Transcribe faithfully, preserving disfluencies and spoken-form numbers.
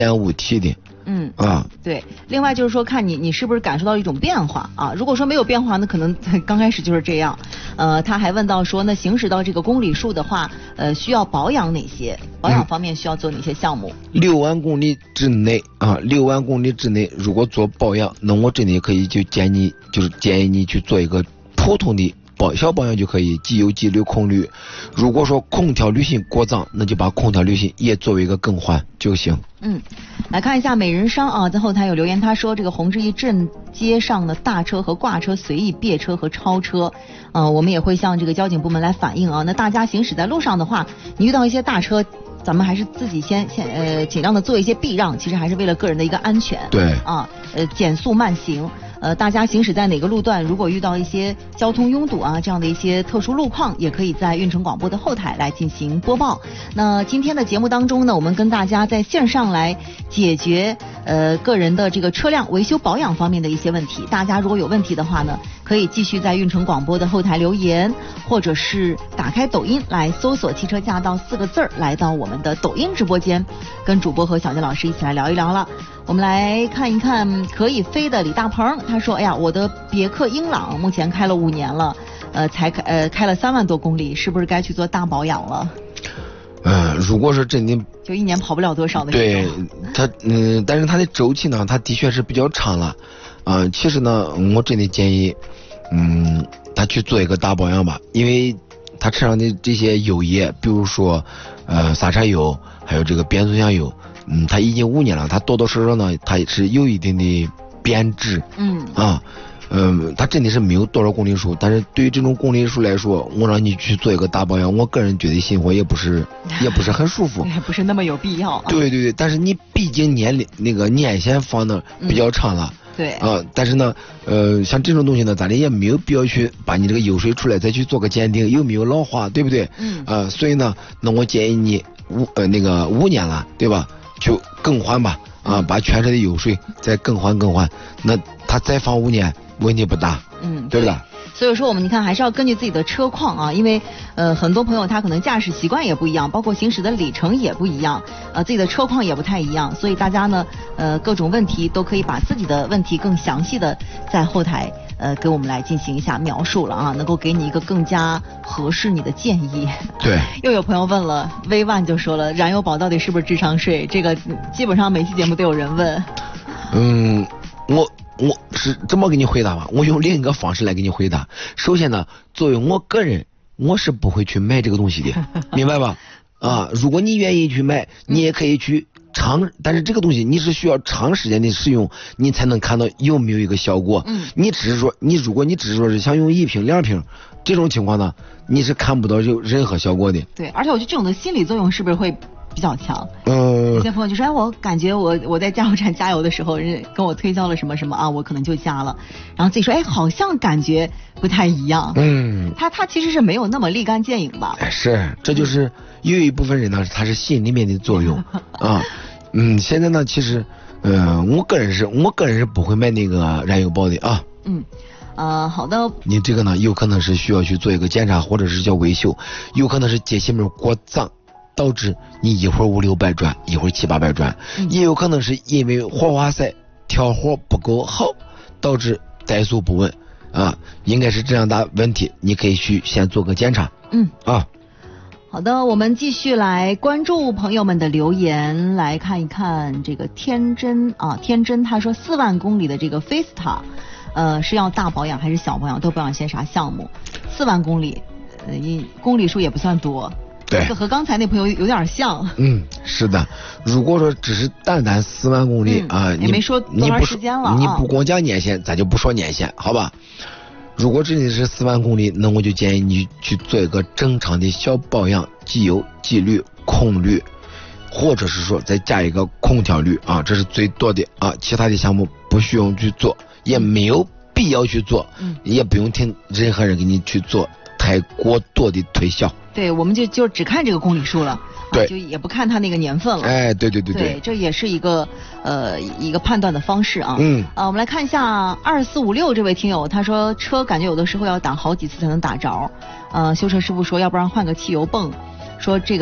点五 T 的。 嗯啊， 对。另外就是说，看你你是不是感受到一种变化啊？如果说没有变化，那可能刚开始就是这样。呃，他还问到说，那行驶到这个公里数的话，呃，需要保养哪些？保养方面需要做哪些项目？ 六万公里之内啊，六万公里之内，如果做保养，那我真的可以就建议，就是建议你去做一个普通的保小保养就可以，机油、机滤、空滤。如果说空调滤芯过脏，那就把空调滤芯也作为一个更换就行。 嗯，来看一下美人商啊，在后台有留言，他说这个红之一镇街上的大车和挂车随意别车和超车，呃，我们也会向这个交警部门来反映啊。那大家行驶在路上的话，你遇到一些大车，咱们还是自己先先呃尽量的做一些避让，其实还是为了个人的一个安全。 对啊，呃，减速慢行。呃，大家行驶在哪个路段，如果遇到一些交通拥堵啊这样的一些特殊路况，也可以在运城广播的后台来进行播报。那今天的节目当中呢，我们跟大家在线上来解决呃个人的这个车辆维修保养方面的一些问题。大家如果有问题的话呢，可以继续在运城广播的后台留言，或者是打开抖音来搜索汽车驾到四个字儿，来到我们的抖音直播间，跟主播和小杰老师一起来聊一聊了。我们来看一看可以飞的李大鹏，他说：“哎呀，我的别克英朗目前开了五年了，呃，才开呃开了三万多公里，是不是该去做大保养了？” 嗯，如果说真的就一年跑不了多少的。 对它，嗯，但是它的周期呢，它的确是比较长了，啊、呃，其实呢，我真的建议，嗯，他去做一个大保养吧，因为他车上的这些油液，比如说，呃，刹车油，还有这个变速箱油。嗯，它已经五年了，它多多少少呢，它是有一定的变质。 嗯啊，嗯，它真的是没有多少公里数，但是对于这种公里数来说，我让你去做一个大保养，我个人觉得心活也不是也不是很舒服， 也不是那么有必要、啊。 对对对，但是你毕竟年龄那个年限放的比较长了。 嗯、对。 啊，但是呢，呃，像这种东西呢，咱们也没有必要去把你这个油水出来再去做个鉴定，有没有老化，对不对？ 嗯。 啊，所以呢，那我建议你五呃那个五年了，对吧？就更换吧，啊，把全车的油水再更换更换，那它再放五年问题不大， 嗯， 对不对？ 所以说我们你看还是要根据自己的车况啊，因为呃很多朋友他可能驾驶习惯也不一样，包括行驶的里程也不一样，呃自己的车况也不太一样，所以大家呢呃各种问题都可以把自己的问题更详细的在后台呃给我们来进行一下描述了啊，能够给你一个更加合适你的建议。 对。 又有朋友问了 V 一 就说了，燃油宝到底是不是智商税？这个基本上每期节目都有人问。 嗯，我。我是这么给你回答吧，我用另一个方式来给你回答。首先呢，作为我个人，我是不会去买这个东西的，明白吧？啊，如果你愿意去买，你也可以去长，但是这个东西你是需要长时间的使用，你才能看到有没有一个效果。 嗯， 你只是说，你如果你只是说是想用一瓶两瓶，这种情况呢，你是看不到有任何效果的。 对，而且我觉得这种的心理作用是不是会比较强？ 嗯， 有些朋友就说，哎，我感觉我我在加油站加油的时候，人跟我推销了什么什么啊，我可能就加了，然后自己说，哎，好像感觉不太一样。 嗯， 他他其实是没有那么立竿见影吧？ 是，这就是有一部分人呢，他是心里面的作用啊。嗯，现在呢，其实，呃，我个人是我个人是不会买那个燃油宝的啊。 嗯。呃，好的。 你这个呢，有可能是需要去做一个检查，或者是叫维修，有可能是节气门过脏。导致你一会儿五六百转，一会儿七八百转，嗯、也有可能是因为火花塞调和不够好，导致怠速不稳啊，应该是这样的问题，你可以去先做个检查。 嗯啊， 好的，我们继续来关注朋友们的留言，来看一看这个天真啊，天真他说四万公里的这个菲斯塔，呃，是要大保养还是小保养？都保养些啥项目？四万公里，呃，公里数也不算多。 对， 这个和刚才那朋友有点像。 嗯，是的。如果说只是单单四万公里、嗯、啊， 也没说多长时间了、啊、 你不光讲年限，咱就不说年限，好吧？如果真的是四万公里，那我就建议你去做一个正常的小保养，机油、机滤、空滤，或者是说再加一个空调滤啊，这是最多的啊。其他的项目不需要去做，也没有必要去做，嗯，也不用听任何人给你去做太过多的推销。 对，我们就就只看这个公里数了， 对、 啊，就也不看它那个年份了。 哎，对对对对, 对，这也是一个呃一个判断的方式啊。 嗯。 啊，我们来看一下二四五六这位听友，他说车感觉有的时候要打好几次才能打着，呃，修车师傅说要不然换个汽油泵，说这个。